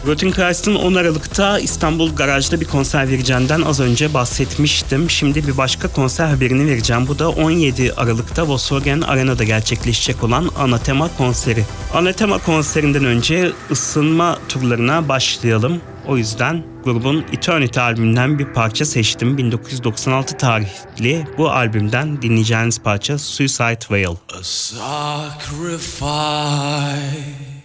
Rotting Christ'ın 10 Aralık'ta İstanbul Garaj'da bir konser vereceğinden az önce bahsetmiştim. Şimdi bir başka konser haberini vereceğim. Bu da 17 Aralık'ta Volkswagen Arena'da gerçekleşecek olan Anathema konseri. Anathema konserinden önce ısınma turlarına başlayalım. O yüzden grubun Eternity albümünden bir parça seçtim. 1996 tarihli bu albümden dinleyeceğiniz parça Suicide Veil. A sacrifice